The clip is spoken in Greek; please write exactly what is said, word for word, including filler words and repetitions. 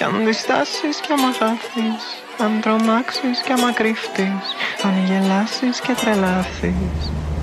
αν διστάσεις κι άμα χάθεις, αν τρομάξεις κι άμα κρυφτείς, αν γελάσεις και τρελάθεις.